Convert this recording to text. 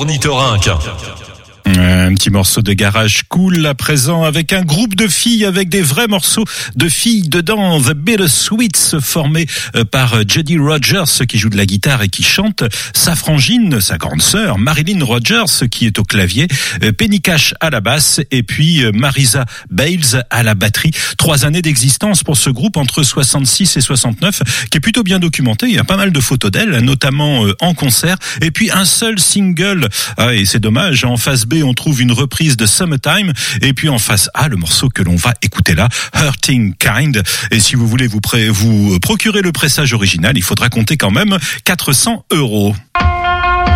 Ornithorynque. Un petit morceau de garage cool à présent avec un groupe de filles avec des vrais morceaux de filles dedans. The Bittersweets formé par Jody Rogers qui joue de la guitare et qui chante, sa frangine, sa grande sœur Marilyn Rogers qui est au clavier, Penny Cash à la basse et puis Marisa Bales à la batterie. 3 années d'existence pour ce groupe entre 66 et 69 qui est plutôt bien documenté. Il y a pas mal de photos d'elle, notamment en concert. Et puis un seul single. Ah, et c'est dommage, en face B on trouve une reprise de Summertime et puis en face A le morceau que l'on va écouter là, Hurting Kind. Et si vous voulez vous procurer le pressage original, il faudra compter quand même 400 €.